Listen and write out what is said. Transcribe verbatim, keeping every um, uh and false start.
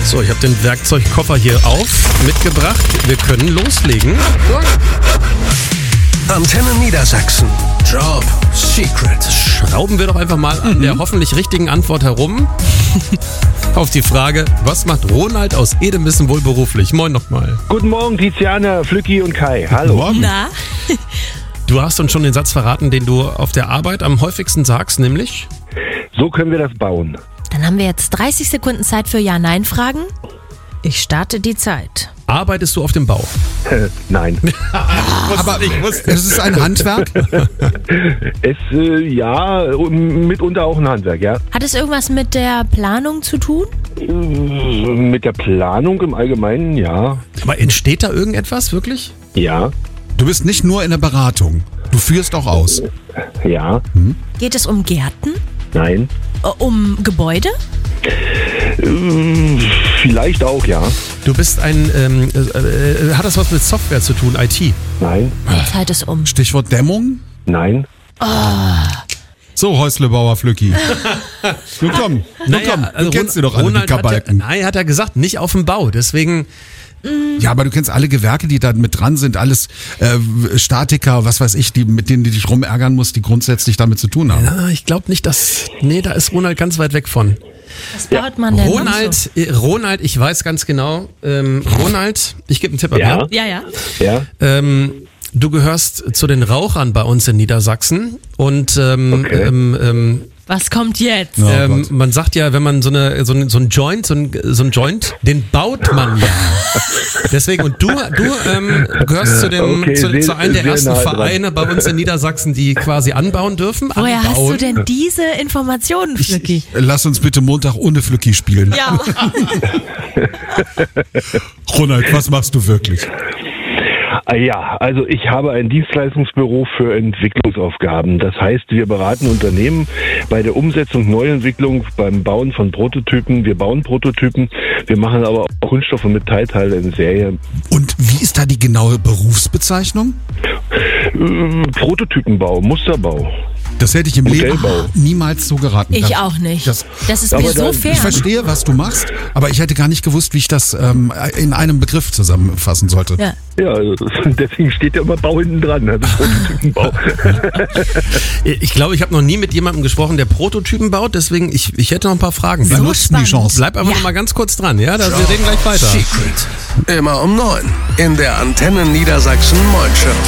So, ich habe den Werkzeugkoffer hier auf, mitgebracht. Wir können loslegen. Antenne Niedersachsen. Job Secret. Schrauben wir doch einfach mal an der hoffentlich richtigen Antwort herum. Auf die Frage, was macht Ronald aus Edemissen wohl beruflich? Moin nochmal. Guten Morgen, Tiziana, Flücki und Kai. Hallo. Morgen. Na? Du hast uns schon den Satz verraten, den du auf der Arbeit am häufigsten sagst, nämlich? So können wir das bauen. Dann haben wir jetzt dreißig Sekunden Zeit für Ja-Nein-Fragen. Ich starte die Zeit. Arbeitest du auf dem Bau? Nein. Aber ich wusste, es ist ein Handwerk. Es, äh, ja, mitunter auch ein Handwerk, ja. Hat es irgendwas mit der Planung zu tun? Mit der Planung im Allgemeinen, ja. Aber entsteht da irgendetwas, wirklich? Ja, Du bist nicht nur in der Beratung, du führst auch aus. ja, Geht es um Gärten? nein. Äh, Um Gebäude? Ähm, Vielleicht auch, ja. Du bist ein, ähm, äh, äh, hat das was mit Software zu tun, I T? Nein, Die Zeit ist um. Stichwort Dämmung. nein. So, Häuslebauer Flücki. Nun komm, nun komm, du kennst sie doch alle, die Ronald hat ja, Kabalken. nein, hat er gesagt, nicht auf dem Bau. Deswegen, Ja, aber du kennst alle Gewerke, die da mit dran sind, alles äh, Statiker, was weiß ich, die, mit denen du dich rumärgern musst, die grundsätzlich damit zu tun haben. na, ich glaube nicht, dass, nee, da ist Ronald ganz weit weg von. Was baut man denn? noch so? Ronald, äh, Ronald, ich weiß ganz genau, ähm, Ronald, ich gebe einen Tipp ab, Ja. Ja, ja. Ja, Ähm, du gehörst zu den Rauchern bei uns in Niedersachsen und ähm, Okay. ähm, ähm, Was kommt jetzt? Oh ähm, Gott. man sagt ja, wenn man so eine so ein, so ein Joint, so ein, so ein Joint, den baut man ja. Deswegen, und du, du ähm, gehörst zu dem Okay, zu, sehr- zu einem der sehr ersten nah dran. Vereine bei uns in Niedersachsen, die quasi anbauen dürfen. Woher hast anbauen. du denn diese Informationen, Flücki? Lass uns bitte Montag ohne Flücki spielen. Ja. Ronald, was machst du wirklich? Ah ja, also ich habe ein Dienstleistungsbüro für Entwicklungsaufgaben. Das heißt, wir beraten Unternehmen bei der Umsetzung Neuentwicklung, beim Bauen von Prototypen. Wir bauen Prototypen, wir machen aber auch Kunststoffe mit Teilteile in Serie. Und wie ist da die genaue Berufsbezeichnung? Äh, Prototypenbau, Musterbau. Das hätte ich im Leben Modellbau. niemals so geraten. Ich Das- auch nicht. Das, Das ist Aber mir so da- fair. ich verstehe, was du machst, aber ich hätte gar nicht gewusst, wie ich das ähm, in einem Begriff zusammenfassen sollte. Ja. Ja, also deswegen steht ja immer Bau hinten dran, also Prototypenbau. Ich glaube, ich habe noch nie mit jemandem gesprochen, der Prototypen baut, deswegen, ich, ich hätte noch ein paar Fragen. Wir So nutzen spannend. die Chance. Bleib einfach Ja. noch mal ganz kurz dran, ja? Da, wir reden gleich weiter. Secret. Immer um neun in der Antenne Niedersachsen Morning Show.